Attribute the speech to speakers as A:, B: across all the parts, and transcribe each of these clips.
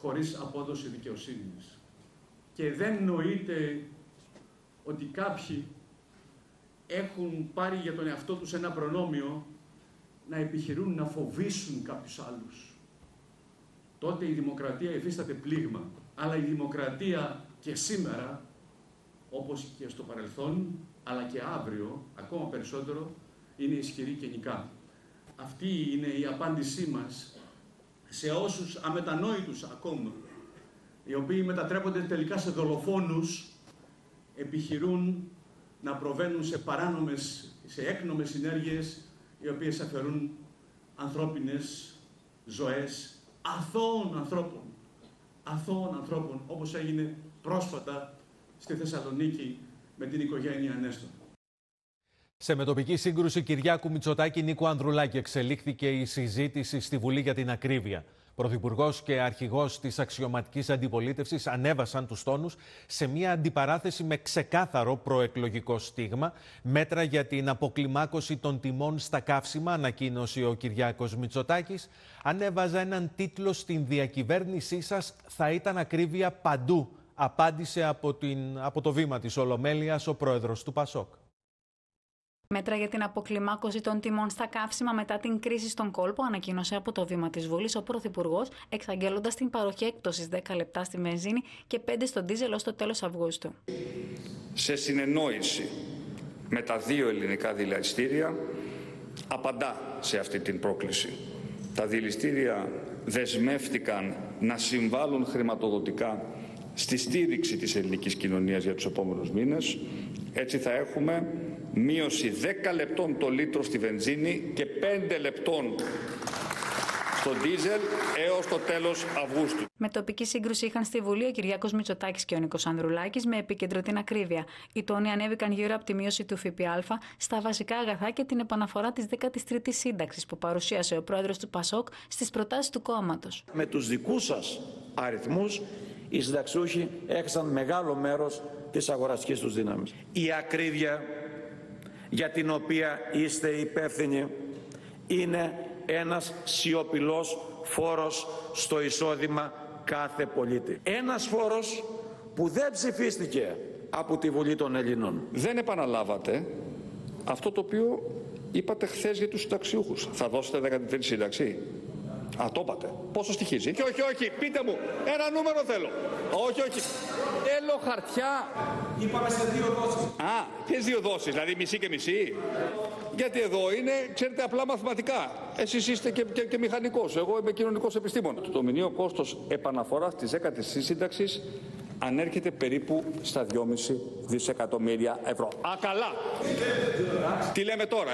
A: χωρίς απόδοση δικαιοσύνης. Και δεν νοείται ότι κάποιοι έχουν πάρει για τον εαυτό τους ένα προνόμιο να επιχειρούν να φοβήσουν κάποιους άλλους. Τότε η δημοκρατία υφίσταται πλήγμα. Αλλά η δημοκρατία και σήμερα, όπως και στο παρελθόν, αλλά και αύριο, ακόμα περισσότερο, είναι ισχυρή και νικά. Αυτή είναι η απάντησή μας σε όσους αμετανόητους ακόμα, οι οποίοι μετατρέπονται τελικά σε δολοφόνους, επιχειρούν να προβαίνουν σε έκνομες συνέργειες, οι οποίες αφαιρούν ανθρώπινες ζωές αθώων ανθρώπων, όπως έγινε πρόσφατα στη Θεσσαλονίκη με την οικογένεια Νέστορ.
B: Σε μετοπική σύγκρουση Κυριάκου Μητσοτάκη-Νίκου Ανδρουλάκη εξελίχθηκε η συζήτηση στη Βουλή για την ακρίβεια. Πρωθυπουργός και αρχηγός της αξιωματικής αντιπολίτευσης ανέβασαν τους τόνους σε μια αντιπαράθεση με ξεκάθαρο προεκλογικό στίγμα. Μέτρα για την αποκλιμάκωση των τιμών στα καύσιμα, ανακοίνωσε ο Κυριάκος Μητσοτάκης. Ανέβαζα έναν τίτλο στην διακυβέρνησή σας, θα ήταν ακρίβεια παντού. Απάντησε από το βήμα της Ολομέλειας ο πρόεδρος του ΠΑΣΟΚ.
C: Μέτρα για την αποκλιμάκωση των τιμών στα καύσιμα μετά την κρίση στον κόλπο, ανακοίνωσε από το βήμα της Βουλής ο Πρωθυπουργός, εξαγγέλλοντας την παροχή έκπτωσης 10 λεπτά στη βενζίνη και 5 στο ντίζελ ως το τέλος Αυγούστου.
D: Σε συνεννόηση με τα δύο ελληνικά δηληστήρια, απαντά σε αυτή την πρόκληση. Τα δηληστήρια δεσμεύτηκαν να συμβάλλουν χρηματοδοτικά στη στήριξη της ελληνικής κοινωνίας για τους επόμενους μήνες. Έτσι θα έχουμε μείωση 10 λεπτών το λίτρο στη βενζίνη και 5 λεπτών στο ντίζελ έως το τέλος Αυγούστου.
C: Με τοπική σύγκρουση είχαν στη Βουλή ο Κυριάκος Μητσοτάκης και ο Νίκος Ανδρουλάκης με επίκεντρο την ακρίβεια. Οι τόνοι ανέβηκαν γύρω από τη μείωση του ΦΠΑ στα βασικά αγαθά και την επαναφορά της 13ης σύνταξης που παρουσίασε ο πρόεδρος του ΠΑΣΟΚ στις προτάσεις του κόμματος.
E: Με τους δικούς σας αριθμούς, οι συνταξιούχοι έχασαν μεγάλο μέρος της αγοραστικής τους δύναμης. Η ακρίβεια για την οποία είστε υπεύθυνοι είναι ένας σιωπηλός φόρος στο εισόδημα κάθε πολίτη. Ένας φόρος που δεν ψηφίστηκε από τη Βουλή των Ελλήνων.
D: Δεν επαναλάβατε αυτό το οποίο είπατε χθες για τους συνταξιούχους. Θα δώσετε 13η σύνταξη. Α, το είπατε. Πόσο στοιχίζει? Και όχι, πείτε μου. Ένα νούμερο θέλω. Όχι. Θέλω χαρτιά.
E: Είπαμε σε 2 δόσεις.
D: Α, ποιες 2 δόσεις, δηλαδή μισή και μισή? Γιατί εδώ είναι, ξέρετε, απλά μαθηματικά. Εσείς είστε και μηχανικός. Εγώ είμαι κοινωνικός επιστήμονας. Το μηνιαίο κόστος επαναφοράς της 10ης σύνταξης ανέρχεται περίπου στα 2,5 δισεκατομμύρια ευρώ. Α, καλά. Τι λέμε τώρα,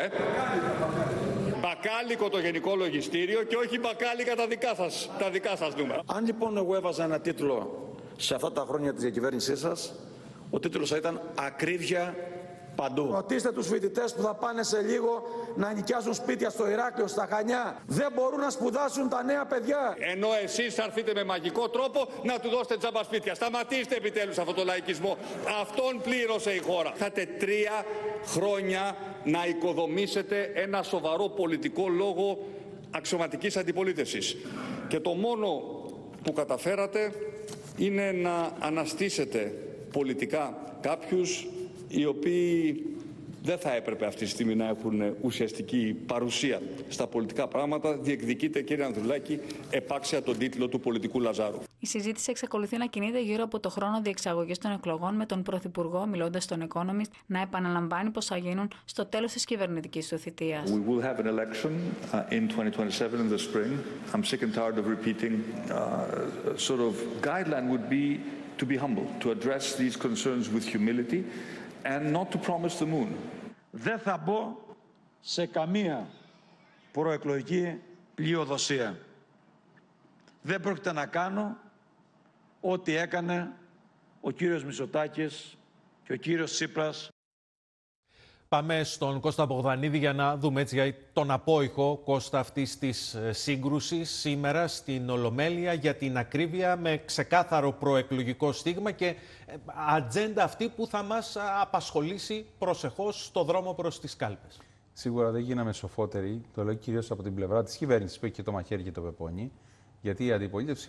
D: Μπακάλικο το Γενικό Λογιστήριο και όχι μπακάλικα τα δικά σας νούμερα.
E: Αν λοιπόν εγώ έβαζα ένα τίτλο σε αυτά τα χρόνια της διακυβέρνησής σας, ο τίτλος θα ήταν «Ακρίβεια παντού». Ρωτήστε τους φοιτητές που θα πάνε σε λίγο να νοικιάσουν σπίτια στο Ηράκλειο, στα Χανιά. Δεν μπορούν να σπουδάσουν τα νέα παιδιά.
D: Ενώ εσείς θα έρθετε με μαγικό τρόπο να του δώσετε τζάμπα σπίτια. Σταματήστε επιτέλους αυτό το λαϊκισμό. Αυτόν πλήρωσε η χώρα. Είχατε 3 χρόνια να οικοδομήσετε ένα σοβαρό πολιτικό λόγο αξιωματικής αντιπολίτευσης. Και το μόνο που καταφέρατε είναι να αναστήσετε πολιτικά κάποιους οι οποίοι δεν θα έπρεπε αυτή τη στιγμή να έχουν ουσιαστική παρουσία στα πολιτικά πράγματα. Διεκδικείτε, κύριε Ανδρουλάκη, επάξια τον τίτλο του πολιτικού Λαζάρου.
C: Η συζήτηση εξακολουθεί να κινείται γύρω από το χρόνο διεξαγωγής των εκλογών, με τον Πρωθυπουργό, μιλώντας στον Economist, να επαναλαμβάνει πως θα γίνουν στο τέλος της κυβερνητικής του θητείας.
F: We will have an election in 2027 in the spring. I'm sick and tired of repeating. Sort of guideline would be to be humble, to address these concerns with humility and not to promise the moon.
E: Δεν θα μπω σε καμία προεκλογική πλειοδοσία. Δεν πρόκειται να κάνω ό,τι έκανε ο κύριος Μητσοτάκης και ο κύριος Τσίπρας.
B: Πάμε στον Κώστα Μπογδανίδη για να δούμε έτσι για τον απόϊχο, Κώστα, αυτής της σύγκρουσης σήμερα στην Ολομέλεια για την ακρίβεια με ξεκάθαρο προεκλογικό στίγμα και ατζέντα αυτή που θα μας απασχολήσει προσεχώς στο δρόμο προς τις κάλπες.
G: Σίγουρα δεν γίναμε σοφότεροι, το λέω κυρίως από την πλευρά της κυβέρνησης που έχει και το μαχαίρι και το πεπόνι, γιατί η αντιπολίτευση